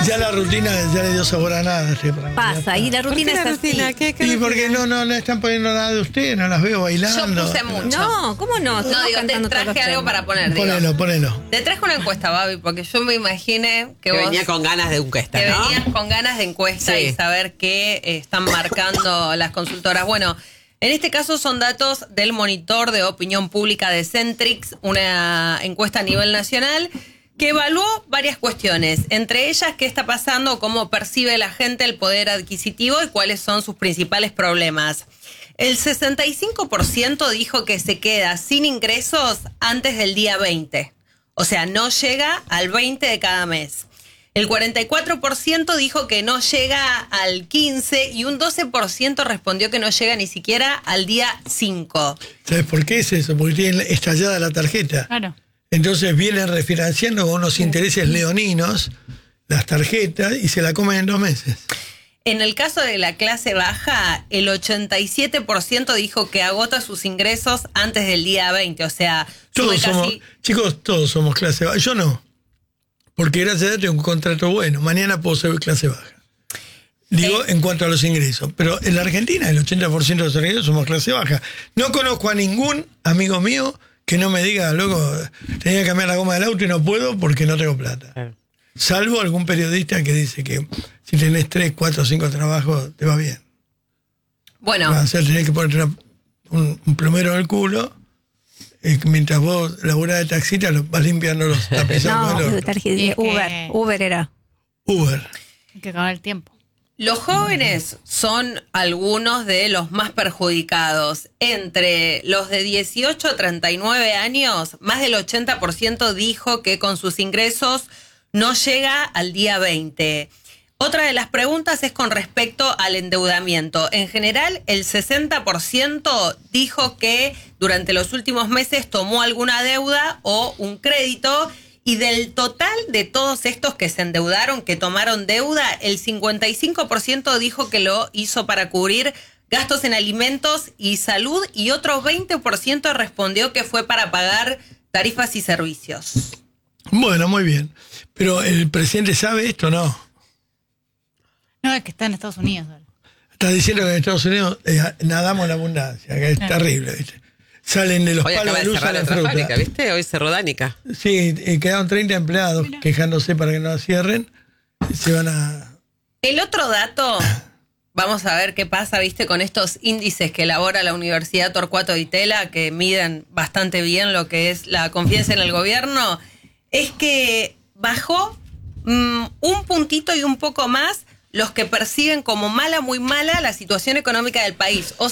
Ya la rutina ya le dio sabor a nada. Pasa, y la rutina es así. Y porque no están poniendo nada de ustedes, no las veo bailando. Yo puse mucho. No, ¿cómo no? No, digo, te traje algo para poner. Ponelo. Te traje una encuesta, Babi, porque yo me imaginé que vos... venía con ganas de encuesta, que ¿no? venías con ganas de encuesta Sí. y saber qué están marcando las consultoras. Bueno, en este caso son datos del Monitor de Opinión Pública de Centrix, una encuesta a nivel nacional que evaluó varias cuestiones, entre ellas qué está pasando, cómo percibe la gente el poder adquisitivo y cuáles son sus principales problemas. El 65% dijo que se queda sin ingresos antes del día 20, o sea, no llega al 20 de cada mes. El 44% dijo que no llega al 15 y un 12% respondió que no llega ni siquiera al día 5. ¿Sabes por qué es eso? Porque tienen estallada la tarjeta. Claro. Entonces vienen refinanciando con unos intereses leoninos las tarjetas y se la comen en 2 meses. En el caso de la clase baja, el 87% dijo que agota sus ingresos antes del día 20. O sea, Todos somos clase baja. Yo no. Porque gracias a Dios tengo un contrato bueno. Mañana puedo ser clase baja. Digo, en cuanto a los ingresos. Pero en la Argentina, el 80% de los ingresos somos clase baja. No conozco a ningún amigo mío que no me diga, loco, tenía que cambiar la goma del auto y no puedo porque no tengo plata. Salvo algún periodista que dice que si tenés 3, 4, 5 trabajos, te va bien. Bueno. O sea, tenés que poner un plomero en el culo. Mientras vos laburás de taxista, vas limpiando los tapizados. No, Uber era. Uber. Hay que acabar el tiempo. Los jóvenes son algunos de los más perjudicados. Entre los de 18 a 39 años, más del 80% dijo que con sus ingresos no llega al día 20. Otra de las preguntas es con respecto al endeudamiento. En general, el 60% dijo que durante los últimos meses tomó alguna deuda o un crédito. Y del total de todos estos que se endeudaron, que tomaron deuda, el 55% dijo que lo hizo para cubrir gastos en alimentos y salud y otro 20% respondió que fue para pagar tarifas y servicios. Bueno, muy bien. Pero ¿el presidente sabe esto o no? No, es que está en Estados Unidos. Está diciendo que en Estados Unidos nadamos en abundancia, que es terrible, ¿viste? Salen de los Hoy palos acaba de de luz a cerrar la otra fruta. fábrica, ¿viste? Hoy cerró Danica. Sí, quedaron 30 empleados quejándose para que no la cierren. Se van a... El otro dato, vamos a ver qué pasa, viste, con estos índices que elabora la Universidad Torcuato Di Tella, que miden bastante bien lo que es la confianza en el gobierno, es que bajó un puntito y un poco más los que perciben como mala, muy mala, la situación económica del país. O